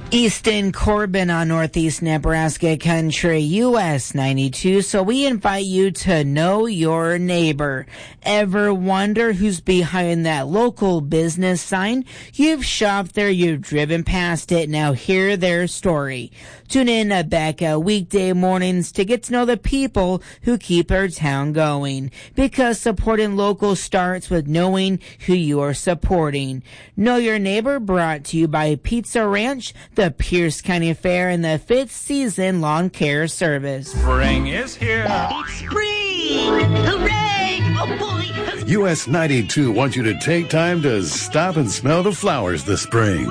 Easton Corbin on Northeast Nebraska Country, US 92. So we invite you to know your neighbor. Ever wonder who's behind that local business sign? You've shopped there, you've driven past it, now hear their story. Tune in to Becca weekday mornings to get to know the people who keep our town going. Because supporting local starts with knowing who you are supporting. Know Your Neighbor brought to you by Pizza Ranch, the Pierce County Fair, and the 5th season lawn care service. Spring is here. It's spring! Hooray! Oh boy! US 92 wants you to take time to stop and smell the flowers this spring.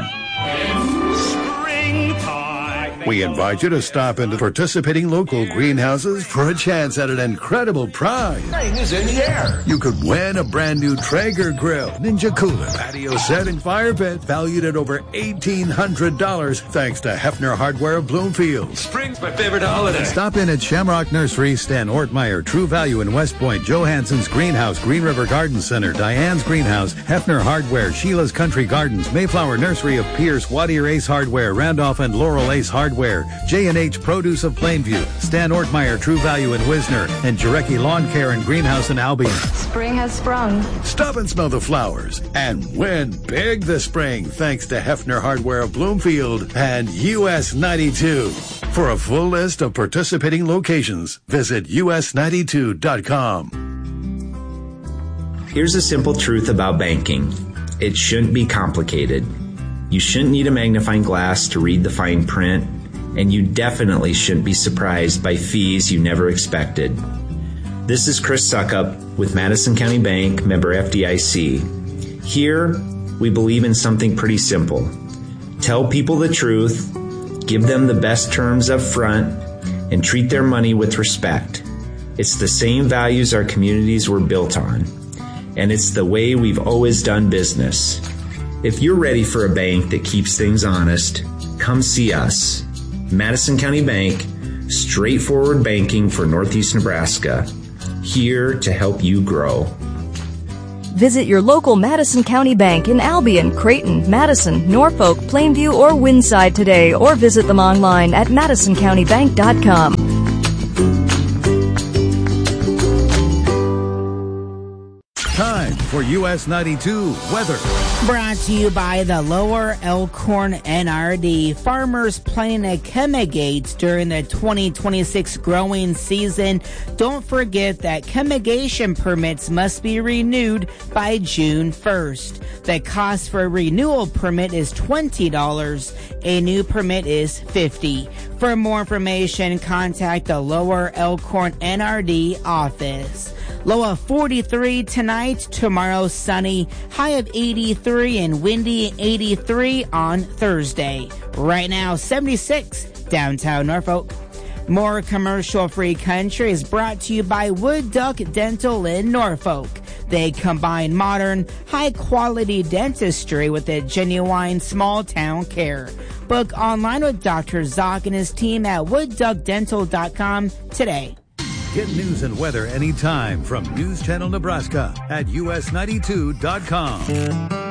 We invite you to stop into participating local greenhouses for a chance at an incredible prize. Spring is in the air. You could win a brand new Traeger grill, Ninja cooler, patio set, and fire pit valued at over $1,800 thanks to Hefner Hardware of Bloomfield. Spring's my favorite holiday. Stop in at Shamrock Nursery, Stan Ortmeyer, True Value in West Point, Johansson's Greenhouse, Green River Garden Center, Diane's Greenhouse, Hefner Hardware, Sheila's Country Gardens, Mayflower Nursery of Pierce, Wadier Ace Hardware, Randolph and Laurel Ace Hardware, J&H Produce of Plainview, Stan Ortmeyer, True Value in Wisner, and Jarecki Lawn Care and Greenhouse in Albion. Spring has sprung. Stop and smell the flowers and win big this spring thanks to Hefner Hardware of Bloomfield and US 92. For a full list of participating locations, visit us92.com. Here's a simple truth about banking. It shouldn't be complicated. You shouldn't need a magnifying glass to read the fine print, and you definitely shouldn't be surprised by fees you never expected. This is Chris Suckup with Madison County Bank, member FDIC. Here, we believe in something pretty simple. Tell people the truth, give them the best terms up front, and treat their money with respect. It's the same values our communities were built on, and it's the way we've always done business. If you're ready for a bank that keeps things honest, come see us. Madison County Bank, straightforward banking for Northeast Nebraska. Here to help you grow. Visit your local Madison County Bank in Albion, Creighton, Madison, Norfolk, Plainview, or Winside today, or visit them online at madisoncountybank.com. Time for US 92 weather. Brought to you by the Lower Elkhorn NRD. Farmers planning to chemigate during the 2026 growing season. Don't forget that chemigation permits must be renewed by June 1st. The cost for a renewal permit is $20. A new permit is $50. For more information, contact the Lower Elkhorn NRD office. Low of 43 tonight, tomorrow sunny, high of 83 and windy 83 on Thursday. Right now 76 downtown Norfolk. More commercial-free country is brought to you by Wood Duck Dental in Norfolk. They combine modern, high-quality dentistry with a genuine small-town care. Book online with Dr. Zock and his team at woodduckdental.com today. Get news and weather anytime from News Channel Nebraska at us92.com.